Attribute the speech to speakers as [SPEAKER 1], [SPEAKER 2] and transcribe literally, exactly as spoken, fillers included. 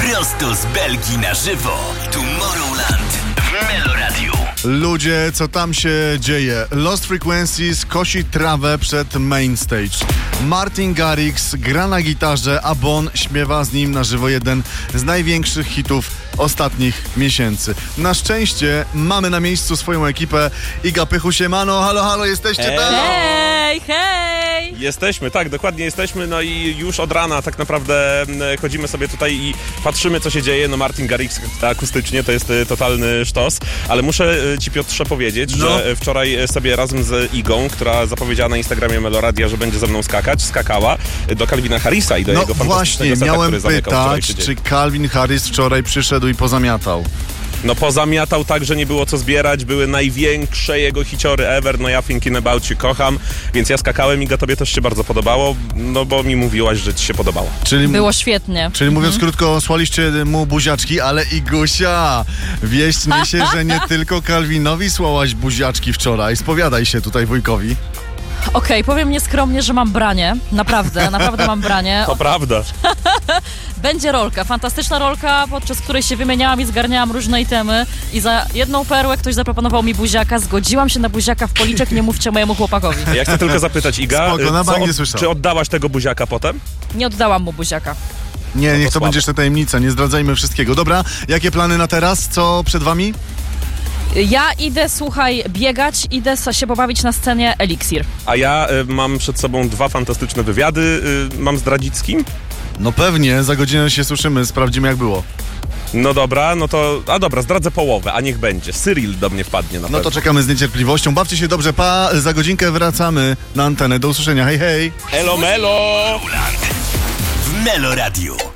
[SPEAKER 1] Prosto z Belgii na żywo. Tomorrowland w Meloradiu.
[SPEAKER 2] Ludzie, co tam się dzieje? Lost Frequencies kosi trawę przed main stage. Martin Garrix gra na gitarze, a Bon śpiewa z nim na żywo jeden z największych hitów ostatnich miesięcy. Na szczęście mamy na miejscu swoją ekipę. Iga Pychu, siemano, halo, halo, jesteście
[SPEAKER 3] Hej.
[SPEAKER 2] tam?
[SPEAKER 4] Hej, hej!
[SPEAKER 3] Jesteśmy, tak, dokładnie jesteśmy, no i już od rana tak naprawdę mm, chodzimy sobie tutaj i patrzymy, co się dzieje. No Martin Garrix akustycznie to jest y, totalny sztos, ale muszę y, ci, Piotrze, powiedzieć,
[SPEAKER 2] No.
[SPEAKER 3] że y, wczoraj y, sobie razem z Igą, która zapowiedziała na Instagramie Meloradia, że będzie ze mną skakać, skakała y, do Calvina Harrisa i do
[SPEAKER 2] No
[SPEAKER 3] jego
[SPEAKER 2] właśnie,
[SPEAKER 3] fantastycznego seta,
[SPEAKER 2] miałem
[SPEAKER 3] który zamykał
[SPEAKER 2] pytać,
[SPEAKER 3] wczorajszy
[SPEAKER 2] czy
[SPEAKER 3] dzień.
[SPEAKER 2] Calvin Harris wczoraj przyszedł i pozamiatał.
[SPEAKER 3] No pozamiatał tak, że nie było co zbierać, były największe jego hiciory ever, no ja Thinking About You kocham, więc ja skakałem. Iga, tobie też się bardzo podobało, no bo mi mówiłaś, że ci się podobało.
[SPEAKER 2] Czyli,
[SPEAKER 4] Było świetnie.
[SPEAKER 2] czyli mówiąc krótko, słaliście mu buziaczki, ale Igusia, wieść niesie, że nie tylko Calvinowi słałaś buziaczki wczoraj. Spowiadaj się tutaj wujkowi.
[SPEAKER 4] Okej, powiem nieskromnie, że mam branie. Naprawdę, naprawdę mam branie.
[SPEAKER 3] To prawda.
[SPEAKER 4] Będzie rolka, fantastyczna rolka, podczas której się wymieniałam i zgarniałam różne itemy i za jedną perłę ktoś zaproponował mi buziaka, zgodziłam się na buziaka w policzek, nie mówcie mojemu chłopakowi.
[SPEAKER 3] Ja chcę tylko zapytać, Iga,
[SPEAKER 2] Spoko, na
[SPEAKER 3] co
[SPEAKER 2] bank nie
[SPEAKER 3] od-
[SPEAKER 2] słyszał.
[SPEAKER 3] czy oddałaś tego buziaka potem?
[SPEAKER 4] Nie oddałam mu buziaka.
[SPEAKER 2] Nie, niech to
[SPEAKER 3] słabo.
[SPEAKER 2] będzie jeszcze tajemnica, nie zdradzajmy wszystkiego. Dobra, jakie plany na teraz? Co przed wami?
[SPEAKER 4] Ja idę, słuchaj, biegać, idę się pobawić na scenie Eliksir.
[SPEAKER 3] A ja y, mam przed sobą dwa fantastyczne wywiady. Y, mam z Dradzickim.
[SPEAKER 2] No pewnie, za godzinę się słyszymy, sprawdzimy jak było.
[SPEAKER 3] No dobra, no to... A dobra, zdradzę połowę, a niech będzie. Cyril do mnie wpadnie na
[SPEAKER 2] No
[SPEAKER 3] pewno.
[SPEAKER 2] to czekamy z niecierpliwością. Bawcie się dobrze, pa, za godzinkę wracamy na antenę. Do usłyszenia, hej hej!
[SPEAKER 3] Elo melo!
[SPEAKER 1] W Meloradiu.